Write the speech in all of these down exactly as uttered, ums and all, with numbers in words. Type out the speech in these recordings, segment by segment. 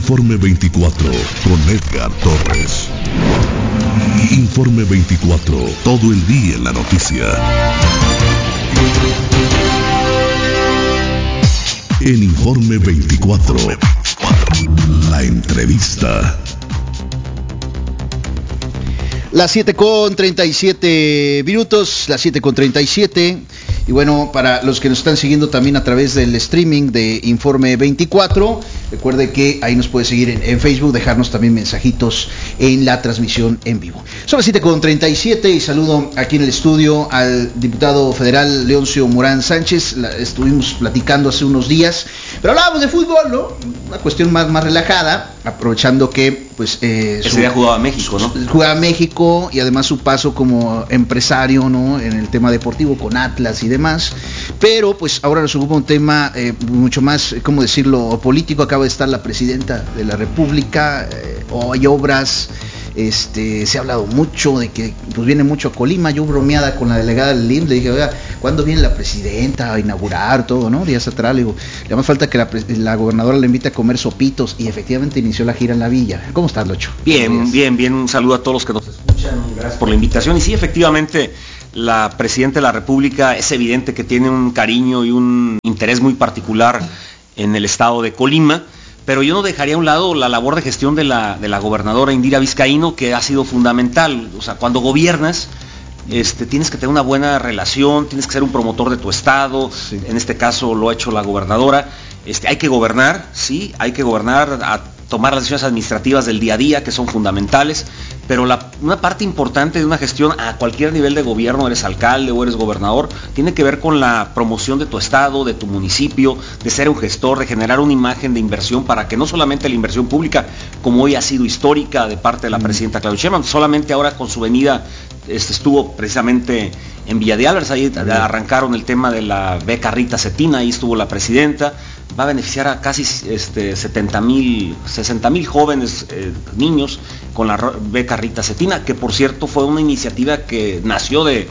Informe veinticuatro con Edgar Torres. Informe veinticuatro, todo el día en la noticia. En Informe veinticuatro, la entrevista. Las siete con treinta y siete minutos, las siete con treinta y siete. Y bueno, para los que nos están siguiendo también a través del streaming de Informe veinticuatro, recuerde que ahí nos puede seguir en, en Facebook, dejarnos también mensajitos en la transmisión en vivo. Son las siete con treinta y siete y saludo aquí en el estudio al diputado federal Leoncio Morán Sánchez. La, estuvimos platicando hace unos días, pero hablábamos de fútbol, ¿no? Una cuestión más, más relajada, aprovechando que pues eh, ese día jugaba México, ¿no? Jugaba México y además su paso como empresario, ¿no? En el tema deportivo con Atlas y demás. Pero pues ahora nos ocupa un tema eh, mucho más, ¿cómo decirlo?, político. Acaba de estar la presidenta de la República, eh, hay obras. Este, se ha hablado mucho de que pues viene mucho a Colima. Yo bromeada con la delegada del I M S S, le dije, oiga, ¿cuándo viene la presidenta a inaugurar todo, no? Días atrás, le digo, le más falta que la, la gobernadora le invite a comer sopitos, y efectivamente inició la gira en la villa. ¿Cómo estás, Locho? Bien, bien, bien, un saludo a todos los que nos escuchan, gracias por la invitación. Y sí, efectivamente, la presidenta de la República es evidente que tiene un cariño y un interés muy particular en el estado de Colima. Pero yo no dejaría a un lado la labor de gestión de la, de la gobernadora Indira Vizcaíno, que ha sido fundamental. O sea, cuando gobiernas, este, tienes que tener una buena relación, tienes que ser un promotor de tu estado, sí. En este caso lo ha hecho la gobernadora. Este, hay que gobernar, sí, hay que gobernar, a tomar las decisiones administrativas del día a día, que son fundamentales, pero la, una parte importante de una gestión a cualquier nivel de gobierno, eres alcalde o eres gobernador, tiene que ver con la promoción de tu estado, de tu municipio, de ser un gestor, de generar una imagen de inversión para que no solamente la inversión pública, como hoy ha sido histórica de parte de la presidenta Claudia Sheinbaum, solamente ahora con su venida este, estuvo precisamente en Villa de Álvarez, ahí arrancaron el tema de la beca Rita Cetina, ahí estuvo la presidenta. Va a beneficiar a casi este, setenta mil, sesenta mil jóvenes, eh, niños, con la beca Rita Cetina, que por cierto fue una iniciativa que nació de,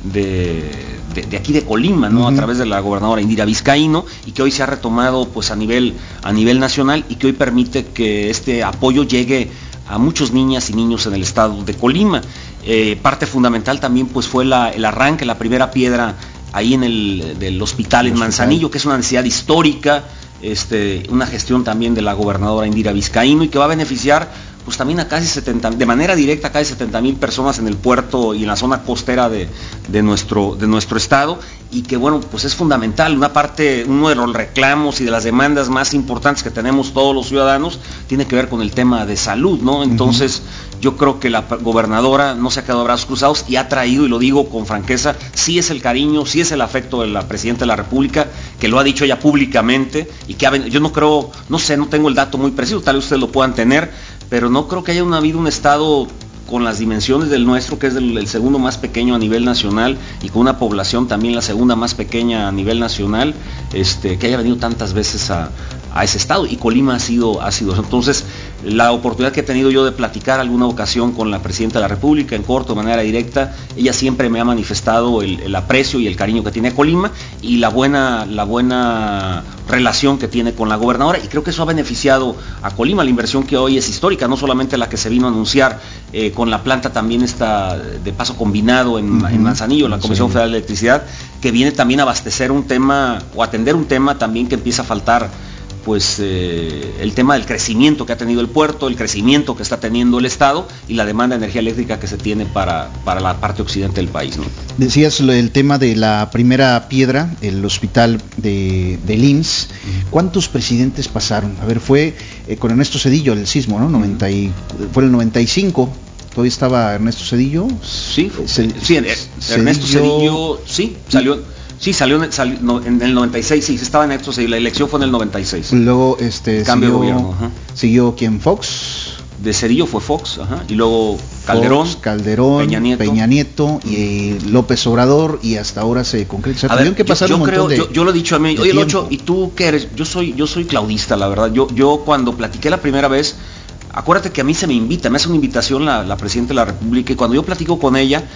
de, de, de aquí de Colima, ¿no? Uh-huh. A través de la gobernadora Indira Vizcaíno, y que hoy se ha retomado pues a nivel, a nivel nacional, y que hoy permite que este apoyo llegue a muchos niñas y niños en el estado de Colima. Eh, parte fundamental también pues fue la, el arranque, la primera piedra ahí en el del hospital en Manzanillo, que es una necesidad histórica, este, una gestión también de la gobernadora Indira Vizcaíno, y que va a beneficiar pues también a casi setenta, de manera directa a casi setenta mil personas en el puerto y en la zona costera de, de, nuestro, de nuestro estado, y que bueno, pues es fundamental. Una parte, uno de los reclamos y de las demandas más importantes que tenemos todos los ciudadanos tiene que ver con el tema de salud, ¿no? Entonces, uh-huh. Yo creo que la gobernadora no se ha quedado de brazos cruzados y ha traído, y lo digo con franqueza, sí es el cariño, sí es el afecto de la presidenta de la República, que lo ha dicho ella públicamente, y que ha, yo no creo, no sé, no tengo el dato muy preciso, tal vez ustedes lo puedan tener, pero no creo que haya una, habido un estado con las dimensiones del nuestro, que es el, el segundo más pequeño a nivel nacional, y con una población también la segunda más pequeña a nivel nacional, este, que haya venido tantas veces a, a ese estado, y Colima ha sido, ha sido. Entonces, la oportunidad que he tenido yo de platicar alguna ocasión con la presidenta de la República, en corto, de manera directa, ella siempre me ha manifestado el, el aprecio y el cariño que tiene a Colima, y la buena, la buena relación que tiene con la gobernadora, y creo que eso ha beneficiado a Colima. La inversión que hoy es histórica, no solamente la que se vino a anunciar eh, con la planta también está de paso combinado en, uh-huh. en Manzanillo, la Comisión sí. Federal de Electricidad, que viene también a abastecer un tema, o atender un tema también que empieza a faltar, pues eh, el tema del crecimiento que ha tenido el puerto, el crecimiento que está teniendo el estado, y la demanda de energía eléctrica que se tiene para, para la parte occidente del país, ¿no? Decías el tema de la primera piedra, el hospital de, del I M S S. ¿Cuántos presidentes pasaron? A ver, fue eh, con Ernesto Zedillo el sismo, ¿no? noventa y, fue en el noventa y cinco. ¿Todavía estaba Ernesto Zedillo? Sí, sí, sí Ernesto Zedillo, sí, salió... Sí, salió en, salió, no, en el noventa y seis, sí, estaba en estos, la elección fue en el noventa y seis. Luego, este, cambio siguió, de gobierno. Ajá. ¿Siguió quién? ¿Fox? De Cedillo fue Fox, ajá. Y luego Calderón, Fox, Calderón, Peña Nieto, Peña Nieto y López Obrador, y hasta ahora se concreta. O sea, tuvieron que pasar yo, yo un montón creo, de yo, yo lo he dicho a mí, oye, tiempo. Locho, ¿y tú qué eres? Yo soy, yo soy claudista, la verdad. Yo, yo cuando platiqué la primera vez, acuérdate que a mí se me invita, me hace una invitación la, la presidenta de la República, y cuando yo platico con ella,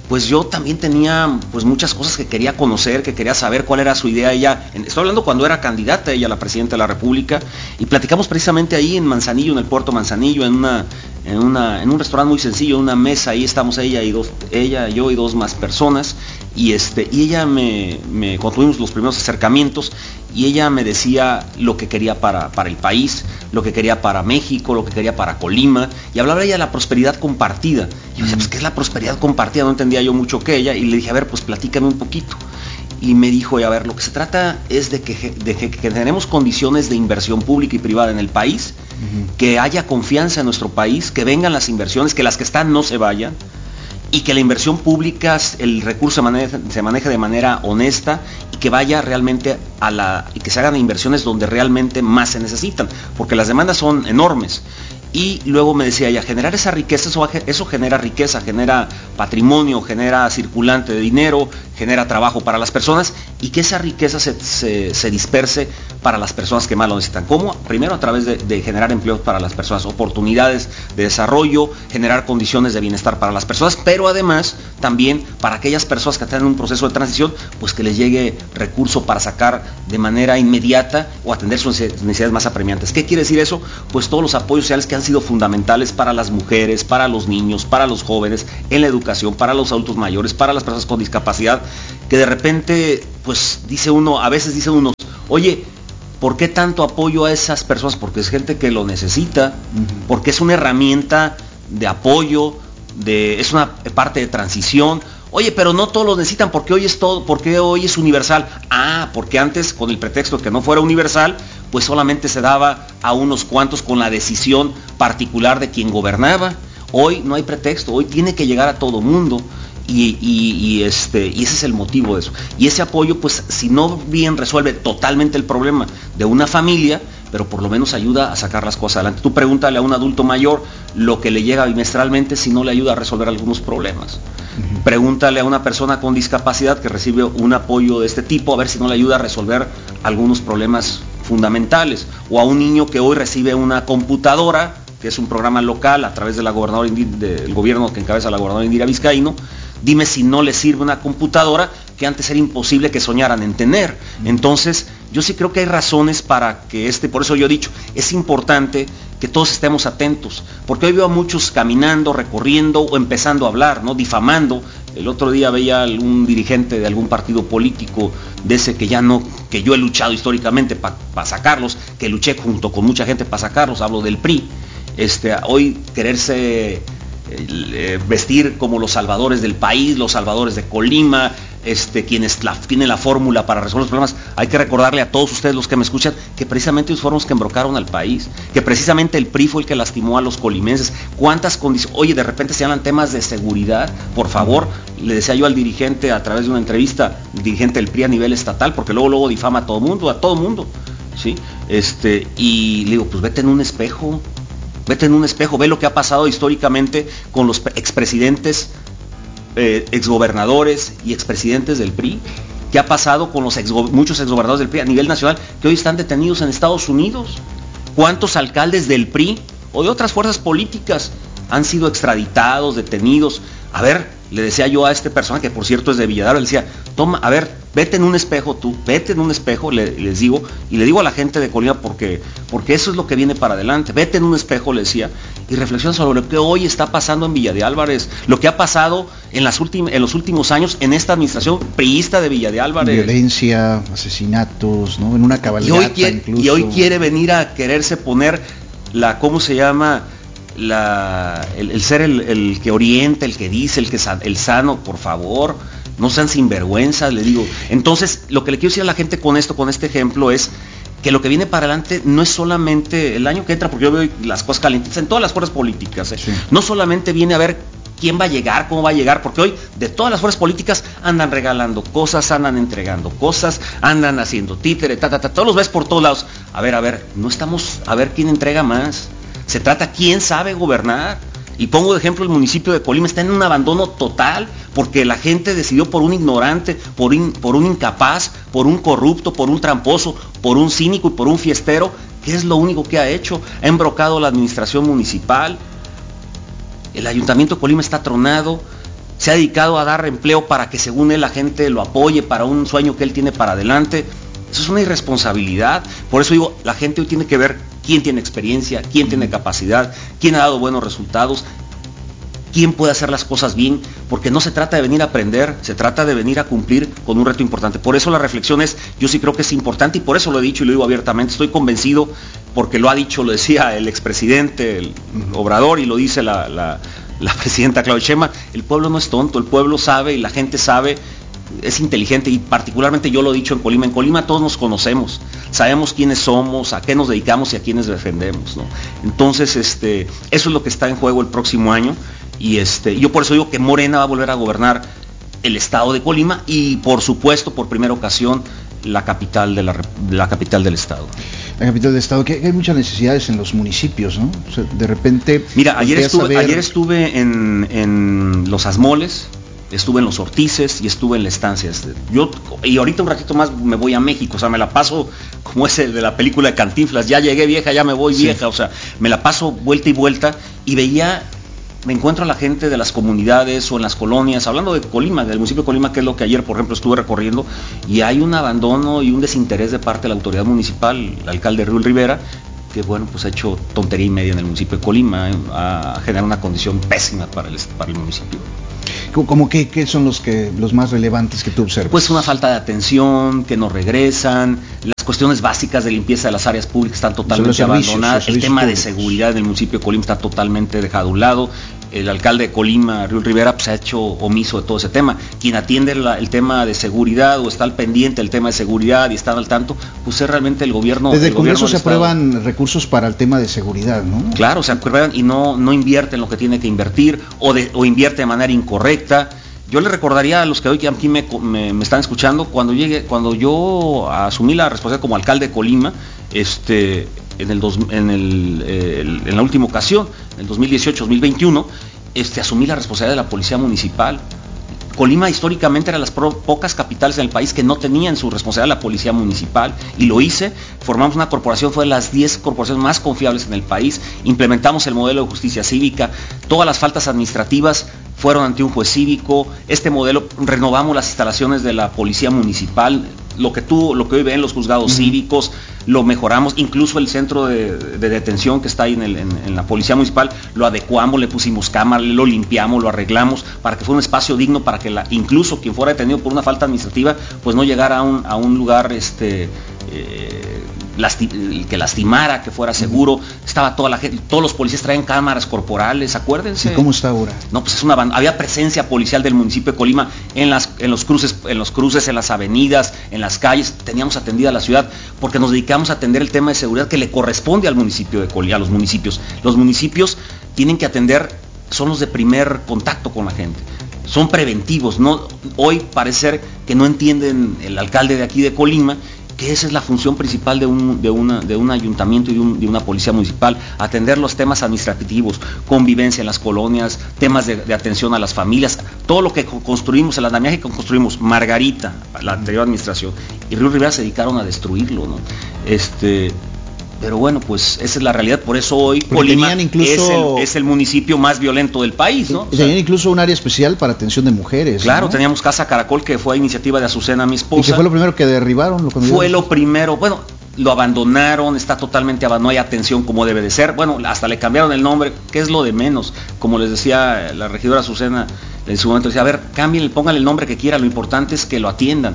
pues yo también tenía pues muchas cosas que quería conocer, que quería saber cuál era su idea. Ella, estoy hablando cuando era candidata ella a la presidenta de la República, y platicamos precisamente ahí en Manzanillo, en el puerto Manzanillo, en una, en una, en un restaurante muy sencillo, una mesa, ahí estamos ella y dos, ella, yo y dos más personas, y este, y ella me, me cuando tuvimos los primeros acercamientos, y ella me decía lo que quería para, para el país, lo que quería para México, lo que quería para Colima, y hablaba ella de la prosperidad compartida. Y yo decía, pues, ¿qué es la prosperidad compartida? No entendía yo mucho que ella, y le dije, a ver, pues platícame un poquito. Y me dijo, a ver, lo que se trata es de que, de que, que tenemos condiciones de inversión pública y privada en el país, uh-huh. que haya confianza en nuestro país, que vengan las inversiones, que las que están no se vayan, y que la inversión pública, el recurso se maneje, se maneje de manera honesta, y que vaya realmente a la, y que se hagan inversiones donde realmente más se necesitan, porque las demandas son enormes. Y luego me decía ella, generar esa riqueza, eso, eso genera riqueza, genera patrimonio, genera circulante de dinero, genera trabajo para las personas, y que esa riqueza se, se, se disperse para las personas que más lo necesitan. ¿Cómo? Primero a través de, de generar empleos para las personas, oportunidades de desarrollo, generar condiciones de bienestar para las personas, pero además también para aquellas personas que están en un proceso de transición, pues que les llegue recurso para sacar de manera inmediata o atender sus necesidades más apremiantes. ¿Qué quiere decir eso? Pues todos los apoyos sociales que han sido fundamentales para las mujeres, para los niños, para los jóvenes, en la educación, para los adultos mayores, para las personas con discapacidad, que de repente, pues dice uno, a veces dice uno, oye, ¿por qué tanto apoyo a esas personas? Porque es gente que lo necesita, uh-huh. porque es una herramienta de apoyo, de, es una parte de transición. Oye, pero no todos lo necesitan, porque hoy es todo, porque hoy es universal. Ah, porque antes, con el pretexto de que no fuera universal, pues solamente se daba a unos cuantos con la decisión particular de quien gobernaba. Hoy no hay pretexto, hoy tiene que llegar a todo mundo. Y, y, y, este, y ese es el motivo de eso. Y ese apoyo, pues, si no bien resuelve totalmente el problema de una familia, pero por lo menos ayuda a sacar las cosas adelante. Tú pregúntale a un adulto mayor lo que le llega bimestralmente si no le ayuda a resolver algunos problemas. Uh-huh. Pregúntale a una persona con discapacidad que recibe un apoyo de este tipo, a ver si no le ayuda a resolver algunos problemas fundamentales. O a un niño que hoy recibe una computadora, que es un programa local a través de la gobernadora del gobierno que encabeza la gobernadora Indira Vizcaíno. Dime si no le sirve una computadora que antes era imposible que soñaran en tener. Entonces, yo sí creo que hay razones para que este, por eso yo he dicho, es importante que todos estemos atentos, porque hoy veo a muchos caminando, recorriendo o empezando a hablar, ¿no? Difamando. El otro día veía a algún dirigente de algún partido político, de ese que ya no, que yo he luchado históricamente para pa sacarlos, que luché junto con mucha gente para sacarlos, hablo del P R I, este, hoy quererse Eh, vestir como los salvadores del país, los salvadores de Colima, este, quienes la, tienen la fórmula para resolver los problemas. Hay que recordarle a todos ustedes los que me escuchan que precisamente ellos fueron los que embrocaron al país, que precisamente el P R I fue el que lastimó a los colimenses. ¿Cuántas condiciones? Oye, de repente se hablan temas de seguridad, por favor. Le decía yo al dirigente a través de una entrevista, dirigente del P R I a nivel estatal, porque luego luego difama a todo mundo, a todo mundo, ¿sí? Este, y le digo, pues vete en un espejo. Vete en un espejo, ve lo que ha pasado históricamente con los expresidentes, eh, exgobernadores y expresidentes del P R I. ¿Qué ha pasado con los exgo muchos exgobernadores del P R I a nivel nacional que hoy están detenidos en Estados Unidos? ¿Cuántos alcaldes del P R I o de otras fuerzas políticas han sido extraditados, detenidos? A ver, le decía yo a este personaje, que por cierto es de Villadaro, le decía, toma, a ver, vete en un espejo tú, vete en un espejo, le, les digo, y le digo a la gente de Colima porque, porque eso es lo que viene para adelante, vete en un espejo, le decía, y reflexiona sobre lo que hoy está pasando en Villa de Álvarez, lo que ha pasado en, las en los últimos años en esta administración priista de Villa de Álvarez. Violencia, asesinatos, ¿no? En una cabalgata y hoy quiere, incluso. Y hoy quiere venir a quererse poner la, ¿cómo se llama?, La, el, el ser el, el que orienta, el que dice, el que el sano, por favor, no sean sinvergüenzas, le digo. Entonces, lo que le quiero decir a la gente con esto, con este ejemplo, es que lo que viene para adelante no es solamente el año que entra, porque yo veo las cosas calientes en todas las fuerzas políticas, ¿eh? Sí. No solamente viene a ver quién va a llegar, cómo va a llegar, porque hoy de todas las fuerzas políticas andan regalando cosas, andan entregando cosas, andan haciendo títere, ta, ta, ta, todos los ves por todos lados. A ver, a ver, no estamos a ver quién entrega más. Se trata quién sabe gobernar. Y pongo de ejemplo el municipio de Colima, está en un abandono total porque la gente decidió por un ignorante, por, in, por un incapaz, por un corrupto, por un tramposo, por un cínico y por un fiestero, que es lo único que ha hecho. Ha embrocado la administración municipal. El ayuntamiento de Colima está tronado. se ha dedicado a dar empleo para que según él la gente lo apoye para un sueño que él tiene para adelante. Eso es una irresponsabilidad. Por eso digo, la gente hoy tiene que ver quién tiene experiencia, quién tiene capacidad, quién ha dado buenos resultados, quién puede hacer las cosas bien, porque no se trata de venir a aprender, se trata de venir a cumplir con un reto importante. Por eso la reflexión es, yo sí creo que es importante y por eso lo he dicho y lo digo abiertamente, estoy convencido, porque lo ha dicho, lo decía el expresidente, el Obrador, y lo dice la, la, la presidenta Claudia Sheinbaum, el pueblo no es tonto, el pueblo sabe y la gente sabe, es inteligente, y particularmente yo lo he dicho en Colima, en Colima todos nos conocemos, sabemos quiénes somos, a qué nos dedicamos y a quiénes defendemos, ¿no? Entonces, este, eso es lo que está en juego el próximo año, y este, yo por eso digo que Morena va a volver a gobernar el estado de Colima y por supuesto por primera ocasión la capital de la, la capital del estado. La capital del estado, que hay muchas necesidades en los municipios, ¿no? O sea, de repente... Mira, ayer estuve, ver... ayer estuve en, en Los Asmoles, estuve en Los Ortices y estuve en la estancia. Yo, y ahorita un ratito más me voy a México, o sea, me la paso como ese de la película de Cantinflas, ya llegué vieja, ya me voy sí. vieja, o sea, me la paso vuelta y vuelta y veía... Me encuentro a la gente de las comunidades o en las colonias, hablando de Colima, del municipio de Colima, que es lo que ayer, por ejemplo, estuve recorriendo, y hay un abandono y un desinterés de parte de la autoridad municipal, el alcalde Raúl Rivera, que bueno, pues ha hecho tontería y media en el municipio de Colima, eh, ha generado una condición pésima para el, para el municipio. ¿Cómo qué, qué son los que los más relevantes que tú observas? Pues una falta de atención, que no regresan, las cuestiones básicas de limpieza de las áreas públicas están totalmente servicios, abandonadas, el tema públicos. de seguridad en el municipio de Colima está totalmente dejado a un lado. El alcalde de Colima, Raúl Rivera, pues, se ha hecho omiso de todo ese tema. Quien atiende la, el tema de seguridad o está al pendiente del tema de seguridad y está al tanto, pues es realmente el gobierno. Desde el gobierno Congreso se aprueban recursos para el tema de seguridad, ¿no? Claro, se aprueban y no, no invierte en lo que tiene que invertir o, de, o invierte de manera incorrecta. Yo le recordaría a los que hoy aquí me, me, me están escuchando, cuando llegué, cuando yo asumí la responsabilidad como alcalde de Colima, este, en el, dos, en, el, eh, el en la última ocasión, en el dos mil dieciocho dos mil veintiuno, este, asumí la responsabilidad de la policía municipal. Colima históricamente era de las pro, pocas capitales en el país que no tenían su responsabilidad la policía municipal, y lo hice. Formamos una corporación, fue de las diez corporaciones más confiables en el país, implementamos el modelo de justicia cívica, todas las faltas administrativas fueron ante un juez cívico, este modelo, renovamos las instalaciones de la policía municipal, lo que tú, lo que hoy ven los juzgados uh-huh. cívicos, lo mejoramos, incluso el centro de, de detención que está ahí en, el, en, en la policía municipal, lo adecuamos, le pusimos cámara, lo limpiamos, lo arreglamos, para que fuera un espacio digno, para que la, incluso quien fuera detenido por una falta administrativa, pues no llegara a un, a un lugar este eh, lasti que lastimara, que fuera seguro. Estaba toda la gente, todos los policías traen cámaras corporales, acuérdense. ¿Y cómo está ahora? No, pues es una había presencia policial del municipio de Colima en las en los cruces, en los cruces, en las avenidas, en las calles, teníamos atendida la ciudad, porque nos dedicamos a atender el tema de seguridad que le corresponde al municipio de Colima, a los municipios. Los municipios tienen que atender, son los de primer contacto con la gente. Son preventivos, no hoy parece ser que no entienden el alcalde de aquí de Colima que esa es la función principal de un, de una, de un ayuntamiento y de, un, de una policía municipal, atender los temas administrativos, convivencia en las colonias, temas de, de atención a las familias, todo lo que construimos, el andamiaje que construimos, Margarita, la anterior administración, y Río Rivera se dedicaron a destruirlo, ¿no? Este... Pero bueno, pues esa es la realidad, por eso hoy Porque Colima incluso, es, el, es el municipio más violento del país, ¿no? Tenían o sea, incluso un área especial para atención de mujeres. Claro, ¿no? Teníamos Casa Caracol, que fue a iniciativa de Azucena, mi esposa. ¿Y que fue lo primero que derribaron? Lo fue lo primero, bueno, lo abandonaron, está totalmente abandonado, no hay atención como debe de ser. Bueno, hasta le cambiaron el nombre, que es lo de menos. Como les decía la regidora Azucena, en su momento decía, a ver, cámbienle, pónganle el nombre que quiera, lo importante es que lo atiendan.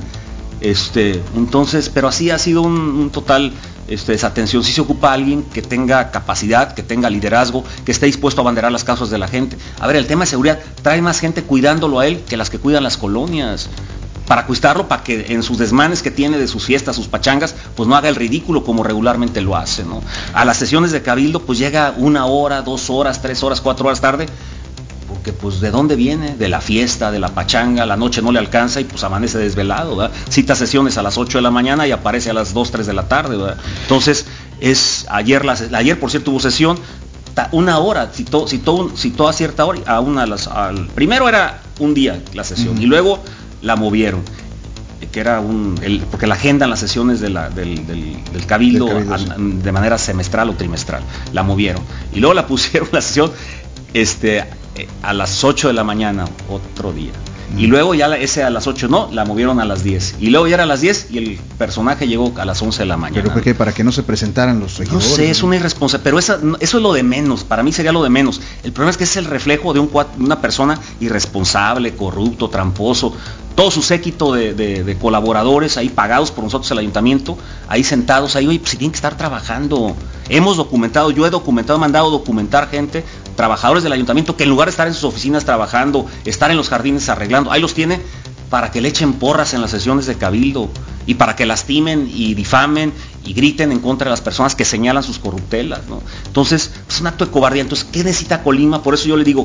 Este, entonces, pero así ha sido un, un total este, desatención. Si se ocupa alguien que tenga capacidad, que tenga liderazgo, que esté dispuesto a abanderar las causas de la gente. A ver, el tema de seguridad trae más gente cuidándolo a él que las que cuidan las colonias. Para cuidarlo, para que en sus desmanes que tiene de sus fiestas, sus pachangas, pues no haga el ridículo como regularmente lo hace, ¿no? A las sesiones de cabildo, pues llega una hora, dos horas, tres horas, cuatro horas tarde, porque pues ¿de dónde viene? De la fiesta, de la pachanga, la noche no le alcanza y pues amanece desvelado, ¿verdad? Cita sesiones a las ocho de la mañana y aparece a las dos, tres de la tarde, ¿verdad? Entonces, es ayer, la, ayer por cierto hubo sesión, una hora, citó, citó, citó a cierta hora, a una, a las, al, primero era un día la sesión, uh-huh. y luego la movieron, que era un, el, porque la agendan las sesiones de la, del, del, del cabildo, del cabildo a, de manera semestral o trimestral, la movieron, y luego la pusieron la sesión, este, eh, a las ocho de la mañana otro día. Y luego ya ese a las ocho no, la movieron a las diez. Y luego ya era a las diez y el personaje llegó a las once de la mañana. ¿Pero por qué? ¿Para que no se presentaran los seguidores? No sé, es una irresponsabilidad, pero esa, eso es lo de menos, para mí sería lo de menos. El problema es que es el reflejo de un, una persona irresponsable, corrupto, tramposo, todo su séquito de, de, de colaboradores ahí pagados por nosotros el ayuntamiento, ahí sentados, ahí, oye, pues si tienen que estar trabajando. Hemos documentado, yo he documentado, he mandado documentar gente, trabajadores del ayuntamiento, que en lugar de estar en sus oficinas trabajando, estar en los jardines arreglando, ahí los tiene para que le echen porras en las sesiones de cabildo y para que lastimen y difamen y griten en contra de las personas que señalan sus corruptelas, ¿no? Entonces, es un acto de cobardía. Entonces, ¿qué necesita Colima? Por eso yo le digo,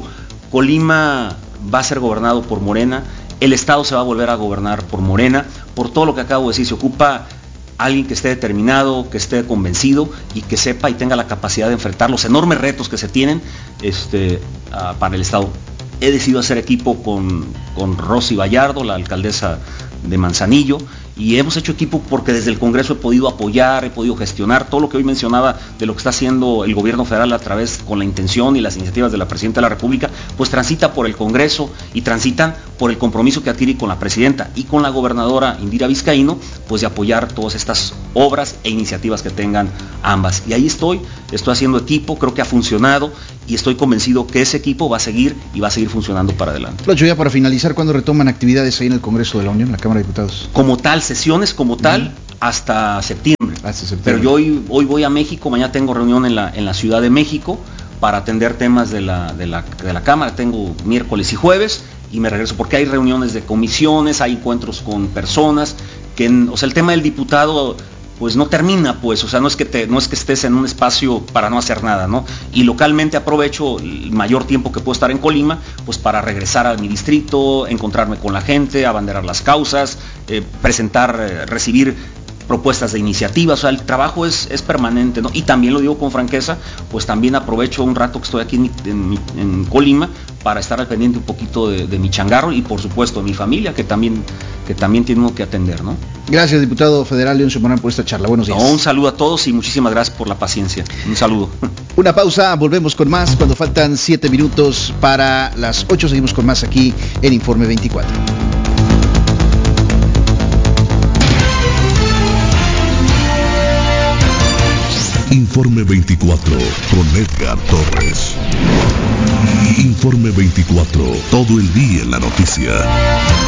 Colima va a ser gobernado por Morena, el Estado se va a volver a gobernar por Morena, por todo lo que acabo de decir. Se ocupa alguien que esté determinado, que esté convencido y que sepa y tenga la capacidad de enfrentar los enormes retos que se tienen este, uh, para el Estado. He decidido hacer equipo con, con Rosy Vallardo, la alcaldesa de Manzanillo, y hemos hecho equipo porque desde el Congreso he podido apoyar, he podido gestionar todo lo que hoy mencionaba de lo que está haciendo el gobierno federal a través con la intención y las iniciativas de la Presidenta de la República, pues transita por el Congreso y transitan por el compromiso que adquirí con la Presidenta y con la gobernadora Indira Vizcaíno, pues de apoyar todas estas obras e iniciativas que tengan ambas. Y ahí estoy, estoy haciendo equipo, creo que ha funcionado y estoy convencido que ese equipo va a seguir y va a seguir funcionando para adelante. Claudio, ya para finalizar, ¿cuándo retoman actividades ahí en el Congreso de la Unión, en la Cámara de Diputados? Como tal, sesiones como tal, uh-huh. hasta septiembre. Hasta septiembre. Pero yo hoy, hoy voy a México, mañana tengo reunión en la, en la Ciudad de México para atender temas de la, de, la, de la Cámara, tengo miércoles y jueves y me regreso porque hay reuniones de comisiones, hay encuentros con personas, que, o sea, el tema del diputado pues no termina, pues, o sea, no es que te, no es que estés en un espacio para no hacer nada, ¿no? Y localmente aprovecho el mayor tiempo que puedo estar en Colima, pues para regresar a mi distrito, encontrarme con la gente, abanderar las causas, eh, presentar, eh, recibir propuestas de iniciativas, o sea, el trabajo es, es permanente, ¿no? Y también lo digo con franqueza, pues también aprovecho un rato que estoy aquí en, en, en Colima para estar al pendiente un poquito de, de mi changarro y por supuesto de mi familia, que también, que también tiene que atender, ¿no? Gracias, diputado federal Leoncio Morán, por esta charla. Buenos días. No, un saludo a todos y muchísimas gracias por la paciencia. Un saludo. Una pausa, volvemos con más cuando faltan siete minutos para las ocho. Seguimos con más aquí en Informe veinticuatro. Informe veinticuatro con Edgar Torres. Informe veinticuatro, todo el día en la noticia.